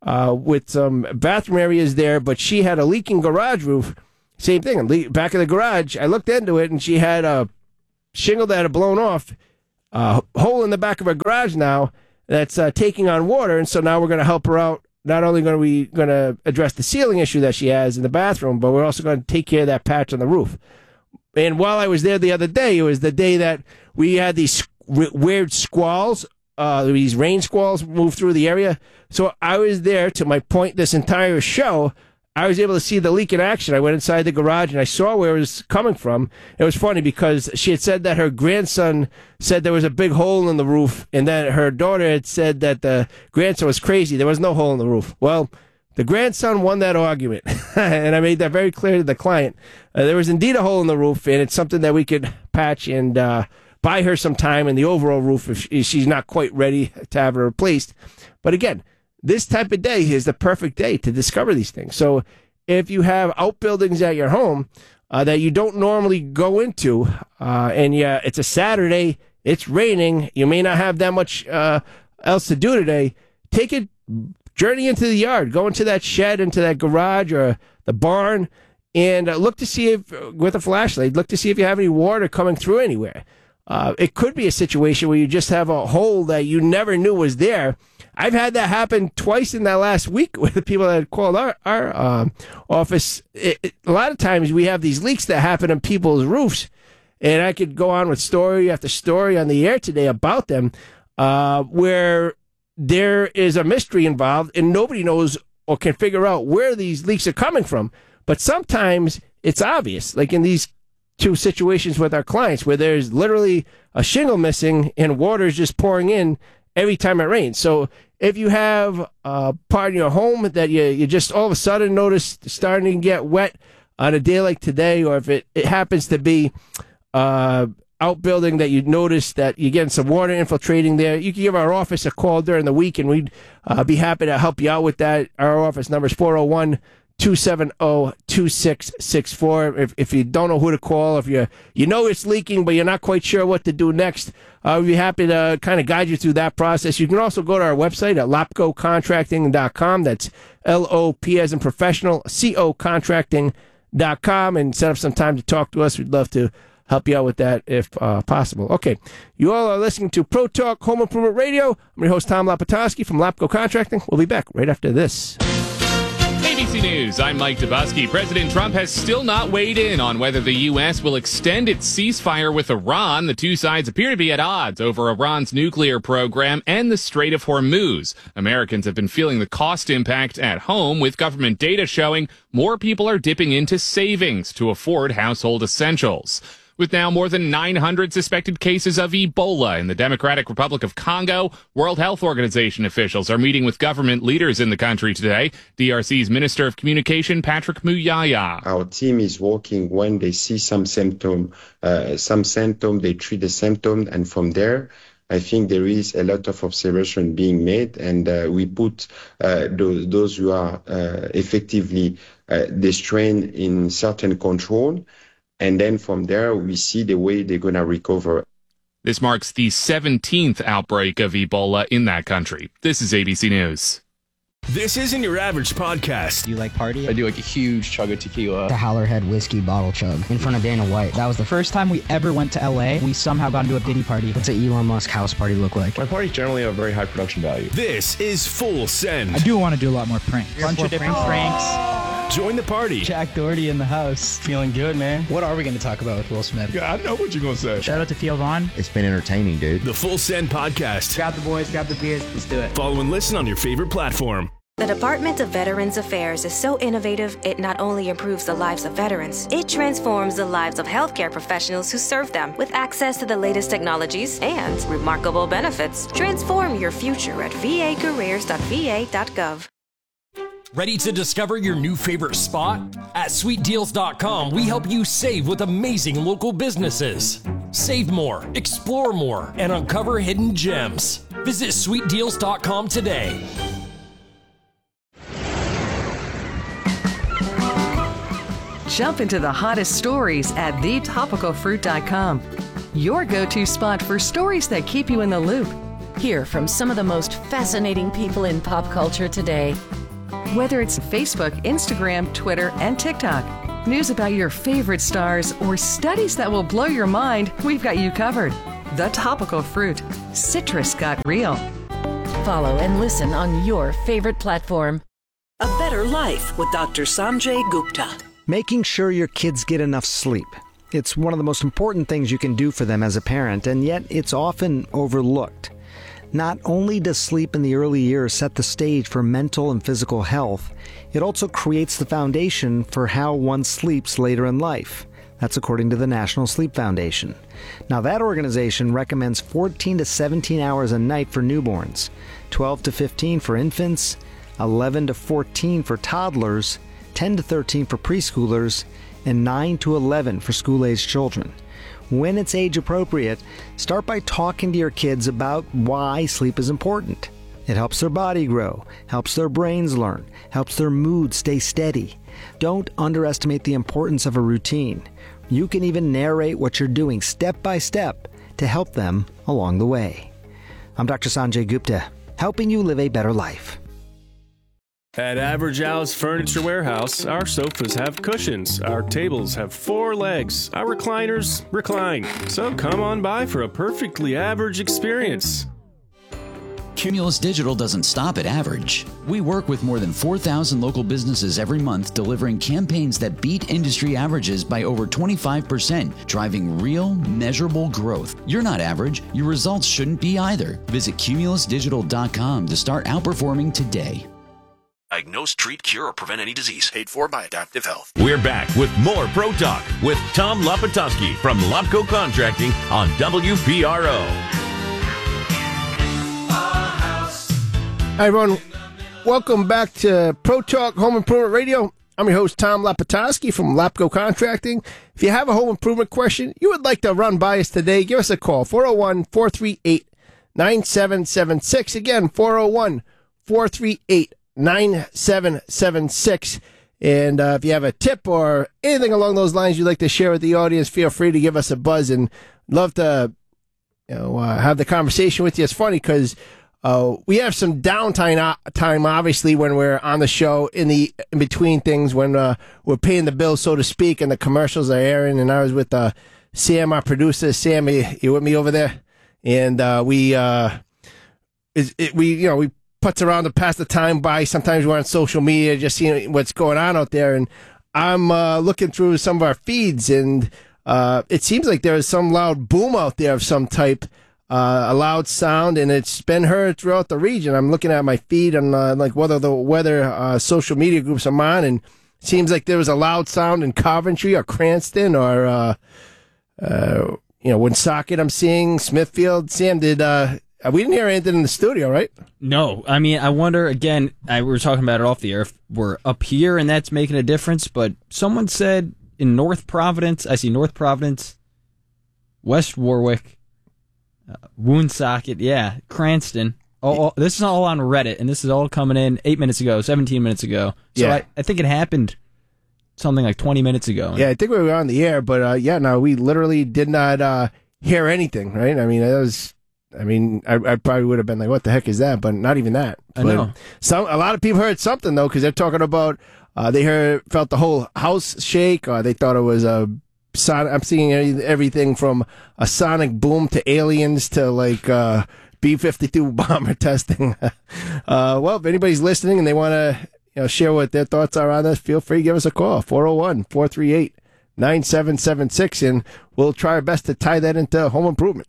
uh, with some bathroom areas there, but she had a leaking garage roof. Same thing. Le- back of the garage, I looked into it, and she had a shingle that had blown off, a uh, hole in the back of her garage now that's uh, taking on water, and so now we're going to help her out. Not only are we going to address the ceiling issue that she has in the bathroom, but we're also going to take care of that patch on the roof. And while I was there the other day, it was the day that we had these weird squalls, uh, these rain squalls move through the area. So I was there, to my point this entire show, I was able to see the leak in action. I went inside the garage and I saw where it was coming from. It was funny because she had said that her grandson said there was a big hole in the roof, and then her daughter had said that the grandson was crazy. There was no hole in the roof. Well, the grandson won that argument, and I made that very clear to the client. Uh, there was indeed a hole in the roof, and it's something that we could patch and uh, buy her some time in the overall roof if, she, if she's not quite ready to have it replaced. But again, this type of day is the perfect day to discover these things. So if you have outbuildings at your home uh, that you don't normally go into, uh, and yeah, it's a Saturday, it's raining, you may not have that much uh, else to do today, take a journey into the yard, go into that shed, into that garage or the barn, and uh, look to see if, with a flashlight, look to see if you have any water coming through anywhere. Uh, it could be a situation where you just have a hole that you never knew was there. I've had that happen twice in that last week with the people that called our, our uh, office. It, it, a lot of times we have these leaks that happen on people's roofs, and I could go on with story after story on the air today about them, uh, where there is a mystery involved and nobody knows or can figure out where these leaks are coming from. But sometimes it's obvious, like in these two situations with our clients where there's literally a shingle missing and water is just pouring in every time it rains. So if you have a part of your home that you, you just all of a sudden notice starting to get wet on a day like today, or if it, it happens to be uh, outbuilding that you notice that you're getting some water infiltrating there, you can give our office a call during the week and we'd uh, be happy to help you out with that. Our office number is four oh one, two seven zero, two six six four. If if you don't know who to call, if you you know it's leaking but you're not quite sure what to do next, uh, we'd be happy to kind of guide you through that process. You can also go to our website at lopco contracting dot com. That's L O P as in professional, C O contracting dot com, and set up some time to talk to us. We'd love to help you out with that if uh, possible. Okay, you all are listening to Pro Talk Home Improvement Radio. I'm your host, Tom Lapatowski from Lopco Contracting. We'll be back right after this. A B C News, I'm Mike Dubusky. President Trump has still not weighed in on whether the U S will extend its ceasefire with Iran. The two sides appear to be at odds over Iran's nuclear program and the Strait of Hormuz. Americans have been feeling the cost impact at home, with government data showing more people are dipping into savings to afford household essentials. With now more than nine hundred suspected cases of Ebola in the Democratic Republic of Congo, World Health Organization officials are meeting with government leaders in the country today. D R C's Minister of Communication, Patrick Muyaya. Our team is working when they see some symptom, uh, some symptom, they treat the symptom, and from there, I think there is a lot of observation being made, and uh, we put uh, those, those who are uh, effectively uh, the strain in certain control. And then from there, we see the way they're going to recover. This marks the seventeenth outbreak of Ebola in that country. This is A B C News. This isn't your average podcast. You like party? I do like a huge chug of tequila. The Howlerhead whiskey bottle chug in front of Dana White. That was the first time we ever went to L A. We somehow got into a Diddy party. What's an Elon Musk house party look like? My parties generally have very high production value. This is Full Send. I do want to do a lot more pranks. Bunch of different pranks. Join the party. Jack Doherty in the house. Feeling good, man. What are we going to talk about with Will Smith? Yeah, I know what you're going to say. Shout out to Theo Vaughn. It's been entertaining, dude. The Full Send podcast. Grab the boys, grab the beers. Let's do it. Follow and listen on your favorite platform. The Department of Veterans Affairs is so innovative, it not only improves the lives of veterans, it transforms the lives of healthcare professionals who serve them with access to the latest technologies and remarkable benefits. Transform your future at v a careers dot v a dot gov. Ready to discover your new favorite spot? At sweet deals dot com, we help you save with amazing local businesses. Save more, explore more, and uncover hidden gems. Visit sweet deals dot com today. Jump into the hottest stories at the topical fruit dot com. Your go-to spot for stories that keep you in the loop. Hear from some of the most fascinating people in pop culture today. Whether it's Facebook, Instagram, Twitter, and TikTok, news about your favorite stars, or studies that will blow your mind, we've got you covered. The Topical Fruit. Citrus got real. Follow and listen on your favorite platform. A Better Life with Doctor Sanjay Gupta. Making sure your kids get enough sleep. It's one of the most important things you can do for them as a parent, and yet it's often overlooked. Not only does sleep in the early years set the stage for mental and physical health, it also creates the foundation for how one sleeps later in life. That's according to the National Sleep Foundation. Now, that organization recommends fourteen to seventeen hours a night for newborns, twelve to fifteen for infants, eleven to fourteen for toddlers, ten to thirteen for preschoolers, and nine to eleven for school-aged children. When it's age appropriate, start by talking to your kids about why sleep is important. It helps their body grow, helps their brains learn, helps their mood stay steady. Don't underestimate the importance of a routine. You can even narrate what you're doing step by step to help them along the way. I'm Doctor Sanjay Gupta, helping you live a better life. At Average Al's Furniture Warehouse, our sofas have cushions, our tables have four legs, our recliners recline. So come on by for a perfectly average experience. Cumulus Digital doesn't stop at average. We work with more than four thousand local businesses every month, delivering campaigns that beat industry averages by over twenty-five percent, driving real, measurable growth. You're not average. Your results shouldn't be either. Visit cumulus digital dot com to start outperforming today. Diagnose, treat, cure, or prevent any disease. Paid for by Adaptive Health. We're back with more Pro Talk with Tom Lapatoski from Lopco Contracting on W P R O. Hi, everyone. Welcome back to Pro Talk Home Improvement Radio. I'm your host, Tom Lapatoski from Lopco Contracting. If you have a home improvement question you would like to run by us today, give us a call, four oh one, four three eight, nine seven seven six. Again, four oh one, four three eight, nine seven seven six. And uh, if you have a tip or anything along those lines you'd like to share with the audience, feel free to give us a buzz, and love to you know, uh, have the conversation with you. It's funny because Uh, we have some downtime, time, obviously, when we're on the show, in the in between things, when uh, we're paying the bills, so to speak, and the commercials are airing. And I was with uh, Sam, our producer. Sam, you, you with me over there? And uh, we, uh, is it, we, you know, we putz around to pass the time by. Sometimes we're on social media, just seeing what's going on out there. And I'm uh, looking through some of our feeds, and uh, it seems like there is some loud boom out there of some type. Uh, a loud sound, and it's been heard throughout the region. I'm looking at my feed on uh, like whether the weather uh, social media groups I'm on, and it seems like there was a loud sound in Coventry or Cranston or uh, uh, you know, Woonsocket. I'm seeing Smithfield. Sam, did uh, we didn't hear anything in the studio, right? No, I mean, I wonder again. I, we were talking about it off the air. If we're up here and that's making a difference, but someone said in North Providence. I see North Providence, West Warwick. Uh, Woonsocket, yeah, Cranston. All, all, this is all on Reddit, and this is all coming in eight minutes ago, seventeen minutes ago. So yeah. I, I think it happened something like twenty minutes ago. Yeah, I think we were on the air, but uh, yeah, no, we literally did not uh, hear anything, right? I mean, that was, I mean, I, I probably would have been like, what the heck is that? But not even that. I know. But some, a lot of people heard something, though, because they're talking about, uh, they heard, felt the whole house shake, or they thought it was a Son- I'm seeing everything from a sonic boom to aliens to like uh, B fifty-two bomber testing. uh, well, if anybody's listening and they want to you know, share what their thoughts are on this, feel free to give us a call, four oh one, four three eight, nine seven seven six, and we'll try our best to tie that into home improvement.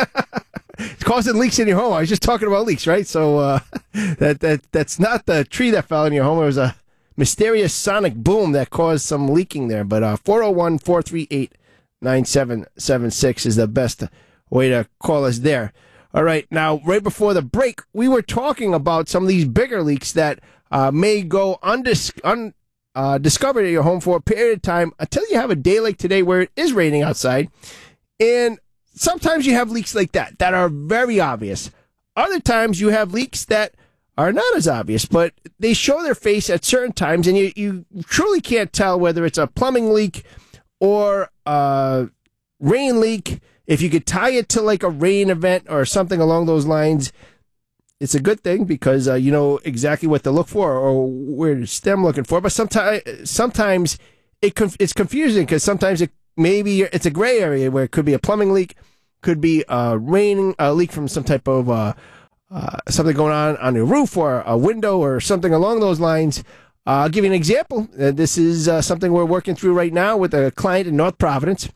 It's causing leaks in your home. I was just talking about leaks, right? So uh, that that that's not the tree that fell in your home. It was a mysterious sonic boom that caused some leaking there. But uh, four oh one, four three eight, nine seven seven six is the best way to call us there. All right. Now, right before the break, we were talking about some of these bigger leaks that uh, may go undis- un- uh, discovered at your home for a period of time until you have a day like today where it is raining outside. And sometimes you have leaks like that that are very obvious. Other times you have leaks that are not as obvious, but they show their face at certain times, and you, you truly can't tell whether it's a plumbing leak or a rain leak. If you could tie it to like a rain event or something along those lines, it's a good thing because uh, you know exactly what to look for or where to stem looking for. But sometimes, sometimes it conf- it's confusing because sometimes it maybe it's a gray area where it could be a plumbing leak, could be a rain a leak from some type of uh, uh, something going on on your roof or a window or something along those lines. Uh, I'll give you an example. Uh, this is uh, something we're working through right now with a client in North Providence.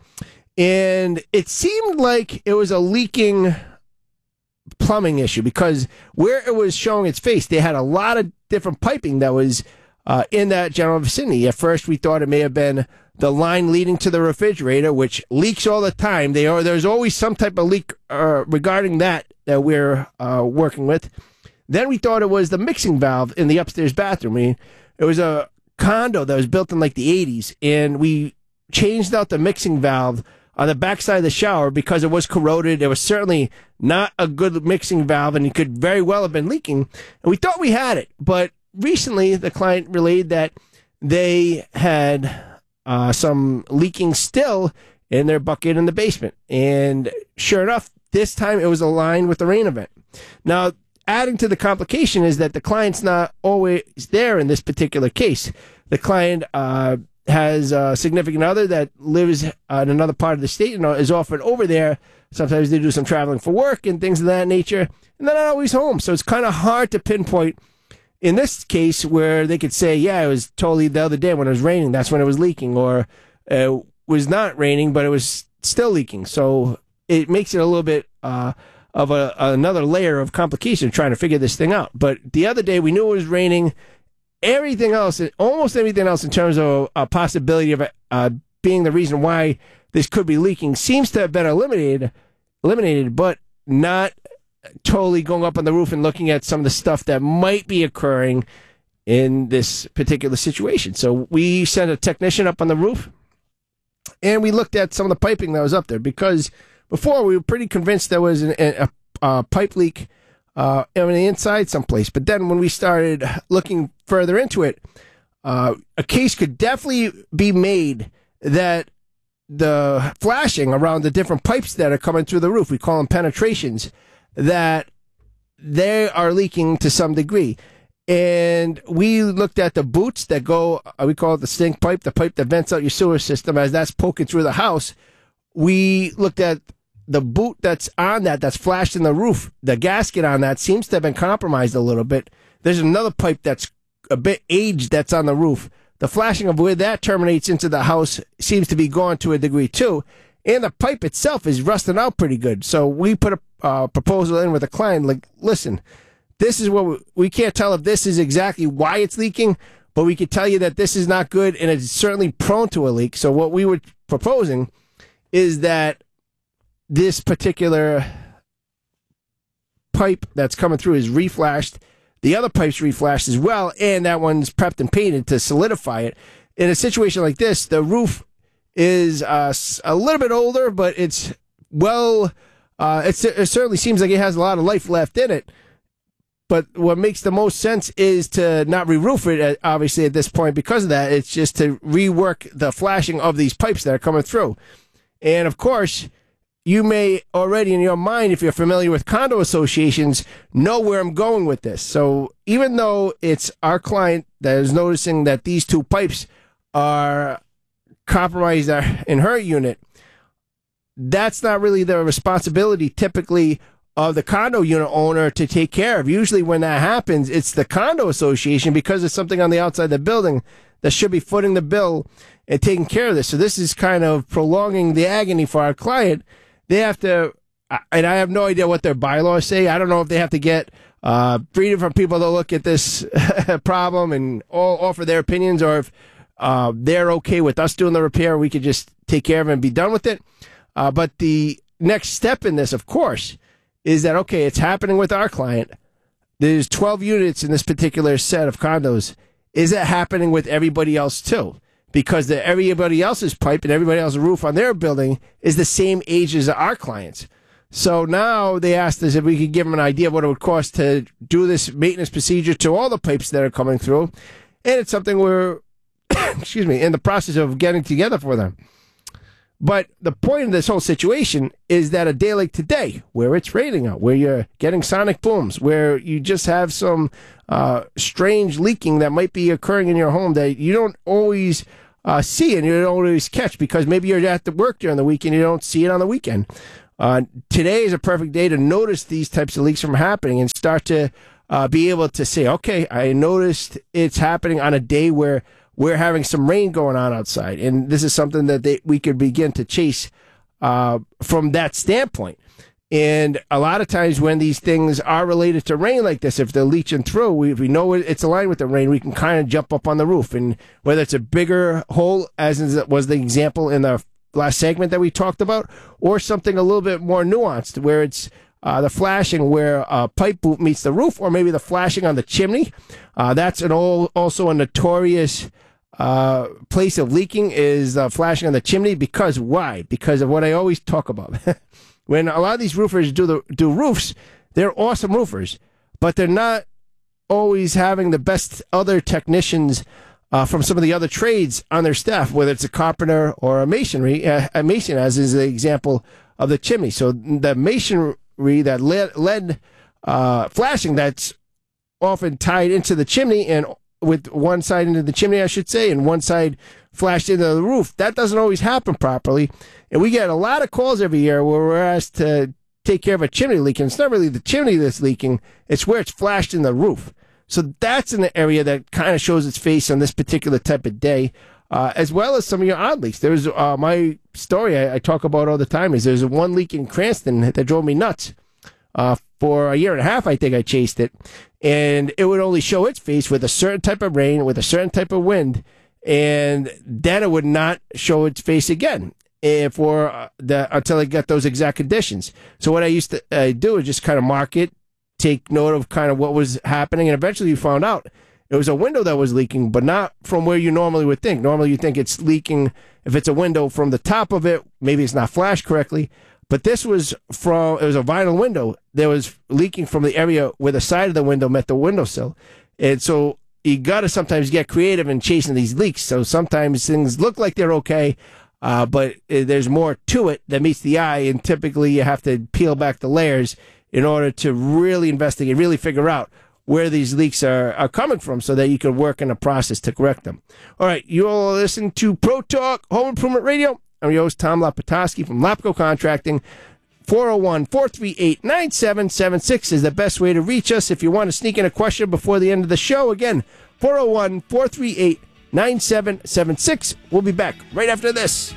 And it seemed like it was a leaking plumbing issue because where it was showing its face, they had a lot of different piping that was uh, in that general vicinity. At first, we thought it may have been the line leading to the refrigerator, which leaks all the time. They are, there's always some type of leak uh, regarding that that we're uh, working with. Then we thought it was the mixing valve in the upstairs bathroom. I mean, it was a condo that was built in like the eighties, and we changed out the mixing valve on the backside of the shower because it was corroded. It was certainly not a good mixing valve, and it could very well have been leaking. And we thought we had it, but recently the client relayed that they had uh, some leaking still in their bucket in the basement. And sure enough, this time it was aligned with the rain event. Now, adding to the complication is that the client's not always there in this particular case. The client uh, has a significant other that lives uh, in another part of the state and is often over there. Sometimes they do some traveling for work and things of that nature, and they're not always home. So it's kind of hard to pinpoint in this case where they could say, yeah, it was totally the other day when it was raining. That's when it was leaking, or it was not raining, but it was still leaking. So it makes it a little bit uh, of a, another layer of complication trying to figure this thing out. But the other day we knew it was raining. Everything else, almost everything else in terms of a possibility of uh, being the reason why this could be leaking seems to have been eliminated, eliminated, but not totally going up on the roof and looking at some of the stuff that might be occurring in this particular situation. So we sent a technician up on the roof, and we looked at some of the piping that was up there because before we were pretty convinced there was an, a, a pipe leak uh, on the inside someplace. But then when we started looking further into it, uh, a case could definitely be made that the flashing around the different pipes that are coming through the roof, we call them penetrations, that they are leaking to some degree. And we looked at the boots that go, we call it the stink pipe, the pipe that vents out your sewer system as that's poking through the house. We looked at the boot that's on that, that's flashed in the roof. The gasket on that seems to have been compromised a little bit. There's another pipe that's a bit aged that's on the roof. The flashing of where that terminates into the house seems to be gone to a degree too. And the pipe itself is rusting out pretty good. So we put a uh, proposal in with a client, like, listen, this is what we, we can't tell if this is exactly why it's leaking, but we could tell you that this is not good and it's certainly prone to a leak. So what we were proposing is that this particular pipe that's coming through is reflashed. The other pipe's reflashed as well, and that one's prepped and painted to solidify it. In a situation like this, the roof is uh, a little bit older, but it's well, uh, it's, it certainly seems like it has a lot of life left in it. But what makes the most sense is to not re-roof it, obviously, at this point because of that. It's just to rework the flashing of these pipes that are coming through. And, of course, you may already in your mind, if you're familiar with condo associations, know where I'm going with this. So even though it's our client that is noticing that these two pipes are compromised in her unit, that's not really the responsibility typically of the condo unit owner to take care of. Usually when that happens, it's the condo association because it's something on the outside of the building that should be footing the bill and taking care of this. So this is kind of prolonging the agony for our client. They have to, and I have no idea what their bylaws say. I don't know if they have to get uh, three different people to look at this problem and all offer their opinions, or if uh, they're okay with us doing the repair, we could just take care of it and be done with it. Uh, but the next step in this, of course, is that, okay, it's happening with our client. There's twelve units in this particular set of condos. Is it happening with everybody else too? Because the, everybody else's pipe and everybody else's roof on their building is the same age as our clients. So now they asked us if we could give them an idea of what it would cost to do this maintenance procedure to all the pipes that are coming through. And it's something we're, excuse me, in the process of getting together for them. But the point of this whole situation is that a day like today, where it's raining out, where you're getting sonic booms, where you just have some uh, strange leaking that might be occurring in your home that you don't always uh, see and you don't always catch because maybe you're at the work during the week and you don't see it on the weekend. Uh, today is a perfect day to notice these types of leaks from happening and start to uh, be able to say, okay, I noticed it's happening on a day where we're having some rain going on outside, and this is something that they, we could begin to chase uh, from that standpoint. And a lot of times when these things are related to rain like this, if they're leaching through, we, if we know it's aligned with the rain, we can kind of jump up on the roof. And whether it's a bigger hole, as was the example in the last segment that we talked about, or something a little bit more nuanced, where it's uh, the flashing where a pipe boot meets the roof, or maybe the flashing on the chimney. Uh, that's an old, also a notorious uh, place of leaking is uh, flashing on the chimney. Because why? Because of what I always talk about. When a lot of these roofers do the do roofs, they're awesome roofers, but they're not always having the best other technicians uh, from some of the other trades on their staff, whether it's a carpenter or a masonry, uh, a mason, as is the example of the chimney. So the masonry, that lead, lead uh, flashing that's often tied into the chimney, and with one side into the chimney, I should say, and one side flashed into the roof, that doesn't always happen properly. And we get a lot of calls every year where we're asked to take care of a chimney leak, and it's not really the chimney that's leaking, it's where it's flashed in the roof. So that's an area that kind of shows its face on this particular type of day, uh, as well as some of your odd leaks. There's uh, my story I, I talk about all the time is there's one leak in Cranston that drove me nuts. Uh, for a year and a half, I think I chased it, and it would only show its face with a certain type of rain, with a certain type of wind, and then it would not show its face again. And for uh, the until I got those exact conditions. So what I used to uh, do is just kind of mark it, take note of kind of what was happening, and eventually you found out it was a window that was leaking, but not from where you normally would think. Normally you think it's leaking if it's a window from the top of it, maybe it's not flashed correctly. But this was from, it was a vinyl window that was leaking from the area where the side of the window met the windowsill. And so you got to sometimes get creative in chasing these leaks. So sometimes things look like they're okay, Uh, but there's more to it that meets the eye, and typically you have to peel back the layers in order to really investigate, really figure out where these leaks are, are coming from so that you can work in a process to correct them. All right, you all listen to Pro Talk Home Improvement Radio. I'm your host, Tom Lapatoski from Lapco Contracting. four oh one, four three eight, nine seven seven six is the best way to reach us if you want to sneak in a question before the end of the show. Again, four oh one, four three eight, nine seven seven six. We'll be back right after this.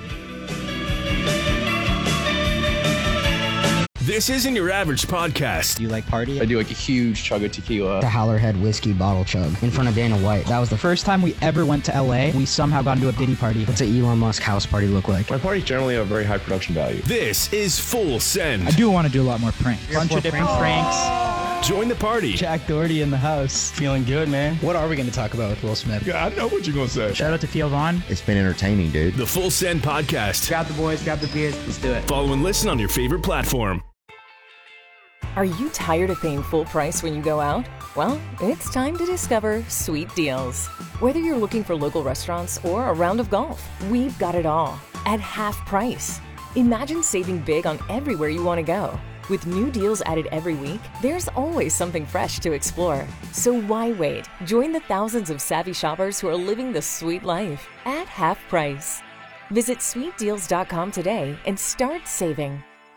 This isn't your average podcast. You like party? I do like a huge chug of tequila. The Howlerhead whiskey bottle chug in front of Dana White. That was the first time we ever went to L A. We somehow got into a Diddy party. What's an Elon Musk house party look like? My parties generally have very high production value. This is Full Send. I do want to do a lot more pranks. A bunch of different pranks. pranks. Join the party. Jack Doherty in the house. Feeling good, man. What are we going to talk about with Will Smith? Yeah, I know what you're going to say. Shout out to Theo Vaughn. It's been entertaining, dude. The Full Send podcast. Grab the boys, grab the beers. Let's do it. Follow and listen on your favorite platform. Are you tired of paying full price when you go out? Well, it's time to discover Sweet Deals. Whether you're looking for local restaurants or a round of golf, we've got it all at half price. Imagine saving big on everywhere you want to go. With new deals added every week, there's always something fresh to explore. So why wait? Join the thousands of savvy shoppers who are living the sweet life at half price. Visit sweet deals dot com today and start saving.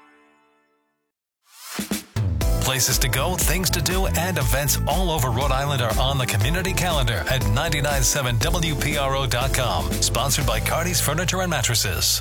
Places to go, things to do, and events all over Rhode Island are on the community calendar at nine nine seven W P R O dot com. Sponsored by Cardi's Furniture and Mattresses.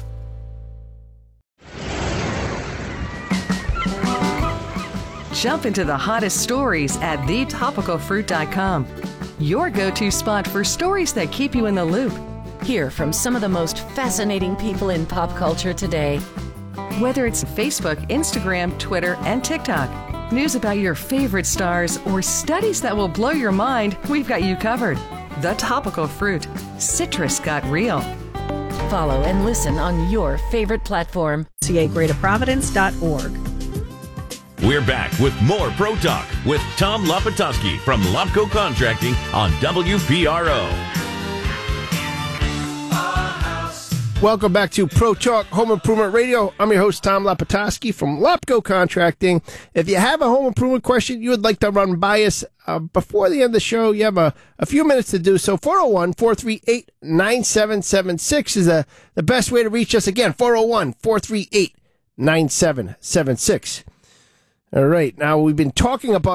Jump into the hottest stories at the topical fruit dot com. Your go-to spot for stories that keep you in the loop. Hear from some of the most fascinating people in pop culture today. Whether it's Facebook, Instagram, Twitter, and TikTok, news about your favorite stars, or studies that will blow your mind, we've got you covered. The Topical Fruit. Citrus got real. Follow and listen on your favorite platform. C A greater providence dot org. We're back with more Pro Talk with Tom Lapatoski from Lopco Contracting on W P R O. Welcome back to Pro Talk Home Improvement Radio. I'm your host, Tom Lapatoski from Lopco Contracting. If you have a home improvement question you would like to run by us uh, before the end of the show, you have a, a few minutes to do so. four oh one, four three eight, nine seven seven six is a, the best way to reach us. Again, four oh one, four three eight, nine seven seven six. All right, now we've been talking about